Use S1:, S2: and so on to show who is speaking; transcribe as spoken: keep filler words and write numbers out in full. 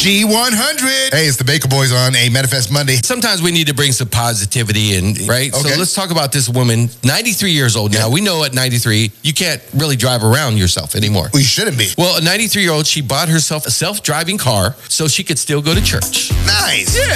S1: G one hundred. Hey, it's the Baker Boys on a Manifest Monday.
S2: Sometimes we need to bring some positivity in, right?
S1: Okay.
S2: So let's talk about this woman, ninety-three years old now.
S1: Yeah.
S2: We know at ninety-three, you can't really drive around yourself anymore.
S1: We shouldn't be.
S2: Well, a ninety-three-year-old, she bought herself a self-driving car so she could still go to church.
S1: Nice.
S2: Yeah.